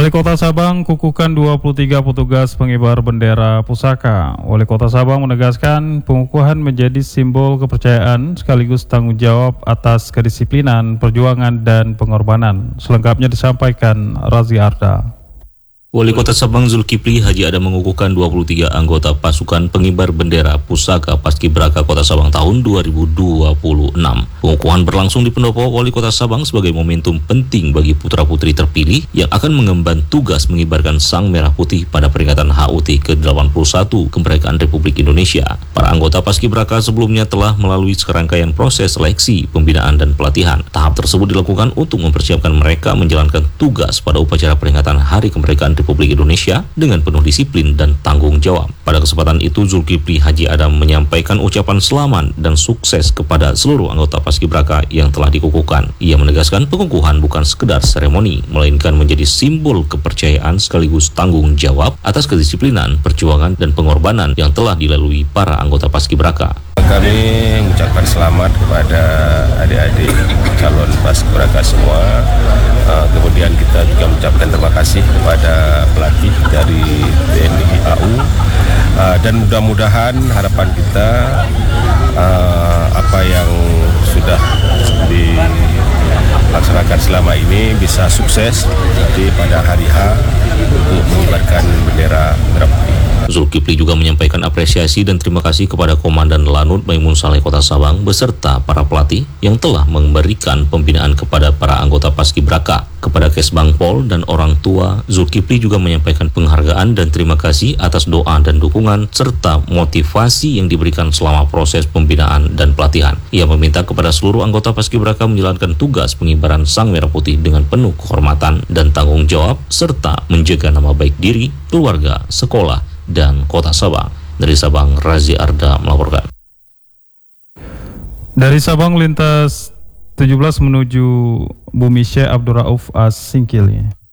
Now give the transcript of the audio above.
Wali Kota Sabang kukuhkan 23 petugas pengibar bendera pusaka. Wali Kota Sabang menegaskan pengukuhan menjadi simbol kepercayaan sekaligus tanggung jawab atas kedisiplinan, perjuangan, dan pengorbanan. Selengkapnya disampaikan Razi Arda. Wali Kota Sabang Zulkifli Haji Adam mengukuhkan 23 anggota pasukan pengibar bendera pusaka Paskibraka Kota Sabang tahun 2026. Pengukuhan berlangsung di Pendopo Wali Kota Sabang sebagai momentum penting bagi putra-putri terpilih yang akan mengemban tugas mengibarkan sang merah putih pada peringatan HUT ke-81 kemerdekaan Republik Indonesia. Para anggota Paskibraka sebelumnya telah melalui serangkaian proses seleksi, pembinaan, dan pelatihan. Tahap tersebut dilakukan untuk mempersiapkan mereka menjalankan tugas pada upacara peringatan Hari Kemerdekaan Republik Indonesia dengan penuh disiplin dan tanggung jawab. Pada kesempatan itu, Zulkifli Haji Adam menyampaikan ucapan selamat dan sukses kepada seluruh anggota Paskibraka yang telah dikukuhkan. Ia menegaskan pengukuhan bukan sekedar seremoni, melainkan menjadi simbol kepercayaan sekaligus tanggung jawab atas kedisiplinan, perjuangan, dan pengorbanan yang telah dilalui para anggota Paskibraka. Kami mengucapkan selamat kepada adik-adik calon Paskibraka semua. Kemudian kita juga mengucapkan terima kasih kepada pelatih dari TNI AU, dan mudah-mudahan harapan kita apa yang sudah dilaksanakan selama ini bisa sukses di pada hari H untuk mengibarkan bendera merah putih. Zulkifli juga menyampaikan apresiasi dan terima kasih kepada Komandan Lanut Maimun Saleh Kota Sabang beserta para pelatih yang telah memberikan pembinaan kepada para anggota Paskibraka. Kepada Kesbang Pol dan orang tua, Zulkifli juga menyampaikan penghargaan dan terima kasih atas doa dan dukungan serta motivasi yang diberikan selama proses pembinaan dan pelatihan. Ia meminta kepada seluruh anggota Paskibraka menjalankan tugas pengibaran sang merah putih dengan penuh kehormatan dan tanggung jawab serta menjaga nama baik diri, keluarga, sekolah, dan Kota Sabang. Dari Sabang, Razi Arda melaporkan. Dari Sabang lintas 17 menuju Bumi Syekh Abdul Rauf As Singkil.